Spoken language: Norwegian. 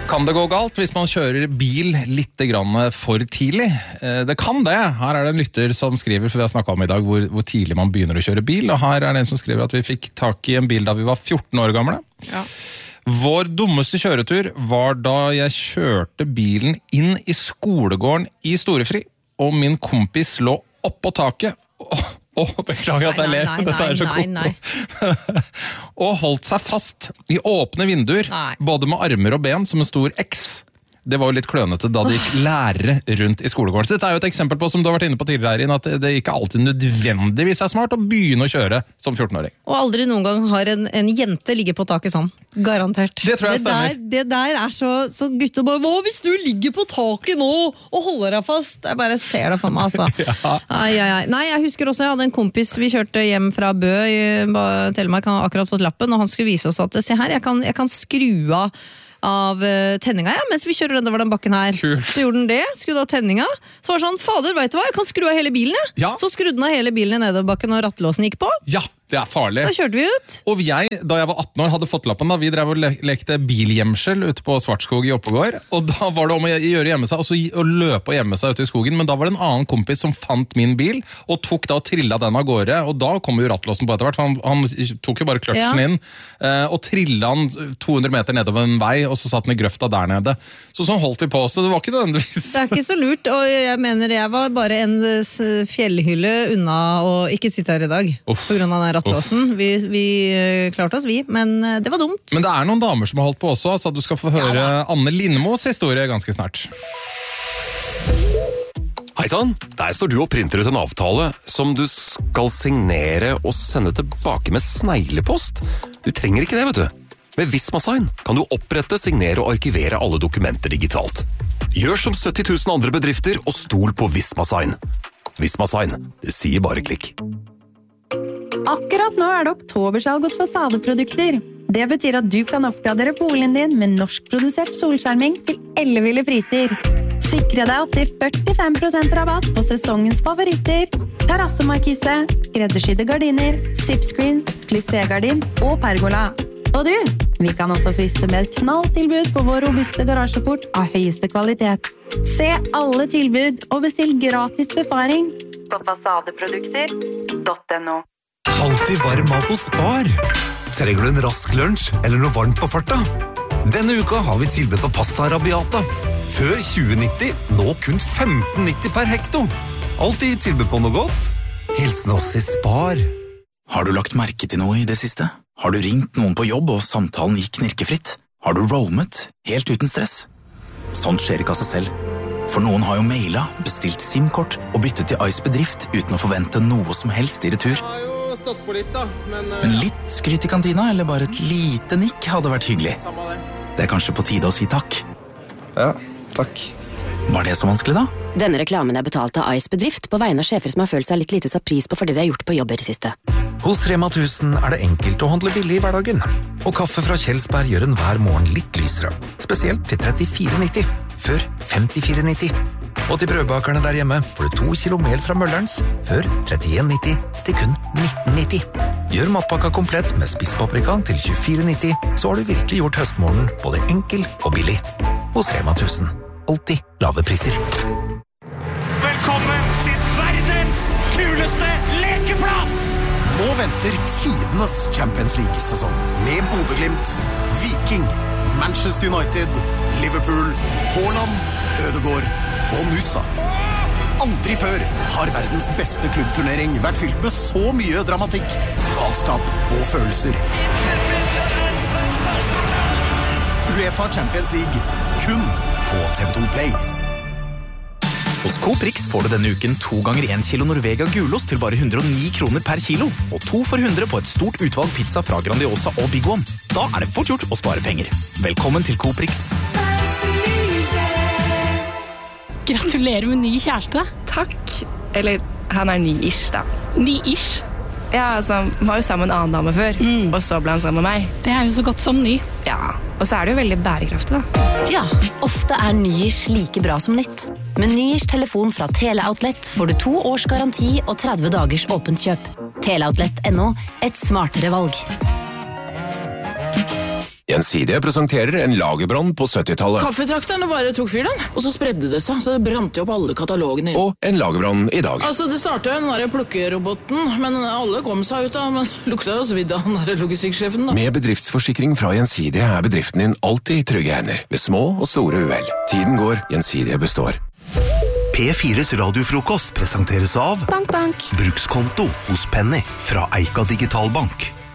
Kan det gå galt hvis man kjører bil litt grann for tidlig? Det kan det. Her er det en lytter som skriver, for vi har snakket om I dag hvor tidlig man begynner å kjøre bil, og her er det en som skriver at vi fikk tak I en bil da vi var 14 år gamle. Ja. Vår dummeste kjøretur var da jeg kjørte bilen inn I skolegården I Storefri, og min kompis lå oppå taket, beklager at jeg ler, dette så koko. Og holdt seg fast I åpne vinduer, både med armer og ben som en stor X. Det var jo litt klønete da det gikk lærere rundt I skolegården. Så dette jo et eksempel på, som du har vært inne på tidligere her, at det ikke alltid nødvendigvis smart å begynne å kjøre som 14-åring. Og aldri noen gang har en jente ligget på taket sånn. Garantert. Det tror jeg stemmer. Det der så gutter bare, hva hvis du ligger på taket nå og holder deg fast? Jeg bare ser det for meg, altså. Ja. Nei, jeg husker også, jeg hadde en kompis, vi kjørte hjem fra Bø I Telemark, han har akkurat fått lappen, og han skulle vise oss at, se her, jeg kan skru av tenninga, mens vi kjører den bakken her. Kult. Så gjorde den det, skrudde av tenninga. Så var det sånn, fader, vet du hva, jeg kan skru av hele bilen, jeg. Ja. Så skrudde den av hele bilen I nedoverbakken, og rattlåsen gikk på. Ja, det farlig. Da kjørte vi ut. Og da jeg var 18 år, hadde fått lappen da, vi drev og lekte bilgjemsel ute på Svartskog I Oppegård, og da var det om å gjøre hjemme seg, og så å løpe og gjemme seg ute I skogen, men da var det en annen kompis som fant min bil, og tok da og trillet den av gårde, og da kom jo rattlåsen på etter hvert, han tok jo bare kløtsen inn, og trillet han 200 meter nedover en vei, og så satt han I grøfta der nede. Så sånn holdt vi på, så det var ikke nødvendigvis. Det ikke så lurt, og jeg mener jeg var bare en fjellhylle unna å ikke sitte her I dag, på grunn av den rattlåsen. Vi klarte oss, men det var dumt. Men det noen damer som har holdt på også, så du skal få høre Anne Lindmos historie ganske snart. Heisann, der står du og printer ut en avtale som du skal signere og sende tilbake med sneglepost. Du trenger ikke det, vet du. Med Visma-sign kan du opprette, signere og arkivere alle dokumenter digitalt. Gjør som 70 000 andre bedrifter og stol på Visma-sign. Visma-sign, det sier bare klikk. Akkurat nå det oktobersalg hos fasadeprodukter. Det betyr at du kan oppgradere boligen din med norskprodusert solskjerming til elleville priser. Sikre deg opp til 45% rabatt på sesongens favoritter, terrassemarkise, skreddersydde gardiner, zipscreens, plissé-gardin og pergola. Og du, vi kan også friste med et knalltilbud på vår robuste garasjeport av høyeste kvalitet. Se alle tilbud og bestill gratis befaring på fasadeprodukter.no. Alltid varm mat hos Spar. Trenger du en rask lunsj eller noe varmt på farta? Denne uka har vi tilbud på pasta arabiata. Før 20,90, nå kun 15,90 per hekto. Alltid tilbud på noe godt. Hilsen oss I Spar. Har du lagt merke til noe I det siste? Har du ringt noen på jobb og samtalen gikk knirkefritt? Har du roamet helt uten stress? Sånt skjer ikke av seg selv. For noen har jo mailet, bestilt SIM-kort og byttet til Ice Bedrift uten å forvente noe som helst I retur. Stått på litt da, men litt skryt I kantina, eller bare et lite nikk hadde vært hyggelig. Det kanskje på tide å si takk. Ja, takk. Var det så vanskelig da? Denne reklamen betalt av Ice Bedrift på vegne av sjefer som har følt seg litt lite satt pris på for det de har gjort på jobber I siste. Hos Rema 1000 det enkelt å handle billig I hverdagen. Og kaffe fra Kjelsberg gjør en hver morgen litt lysere. Spesielt til 34,90. Før 54,90. Og til brødbakerne der hjemme får du 2 kilo mel fra Møllerens, før 31,90 til kun 19,90. Gjør matpakka komplett med spisspaprika til 24,90, så har du virkelig gjort høstmorgen både enkel og billig. Hos Rema 1000. Alltid lave priser. Velkommen til verdens kuleste lekeplass! Nå venter tidenes Champions League-sesong med Bodø/Glimt, Viking, Manchester United, Liverpool, Haaland, Ødegaard og Nusa. Aldri før har verdens beste klubbturnering vært fylt med så mye dramatikk, galskap og følelser. UEFA Champions League, kun på TV2 Play. Hos Coop Rix får du denne uken 2 ganger 1 kilo Norvega gulost til bare 109 kroner per kilo, og 2 for 100 på et stort utvalg pizza fra Grandiosa og Big One. Da det fort gjort å spare penger. Velkommen til Coop Rix. Gratulerer med ny kjæreste. Takk. Eller, han ny-ish da. Ny-ish? Ja, altså, han var jo sammen med en annen dame før, og så ble han sammen med meg. Det jo så godt som ny. Ja, og så det jo veldig bærekraftig da. Ja, ofte ny-ish like bra som nytt. Med ny-ish telefon fra Teleoutlet får du 2 års garanti og 30 dagers åpent kjøp. Teleoutlet.no, et smartere valg. Gjensidige presenterer en lagerbrann på 70-tallet. Kaffetrakterne bare tok fyr den, og så spredde det seg, så det brant jo opp alle katalogene. Og en lagerbrann i dag. Altså, det startet jo den der plukkeroboten, men alle kom seg ut av, men lukta jo svidd av den der logistikksjefen da. Med bedriftsforsikring fra Gjensidige bedriften din alltid i trygge hender, ved små og store uhell. Tiden går, Gjensidige består. P4s radiofrokost presenteres av Bank. Brukskonto hos Penny fra Eika Digitalbank.